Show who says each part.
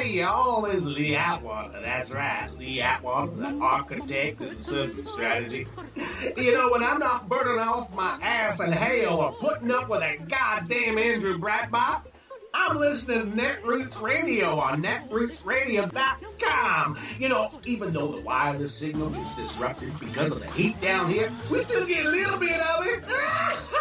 Speaker 1: y'all, is Lee Atwater. That's right, Lee Atwater, the architect of the Serpent Strategy. You know, when I'm not burning off my ass in hell or putting up with a goddamn Andrew Breitbart, I'm listening to Netroots Radio on netrootsradio.com. You know, even though the wireless signal gets disrupted because of the heat down here, we still get a little bit of it.